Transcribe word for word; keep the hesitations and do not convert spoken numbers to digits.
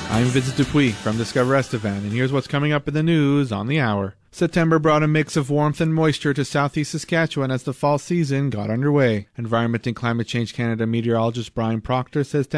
I'm Vincent Dupuis from Discover Estevan, and here's what's coming up in the news on the hour. September brought a mix of warmth and moisture to southeast Saskatchewan as the fall season got underway. Environment and Climate Change Canada meteorologist Brian Proctor says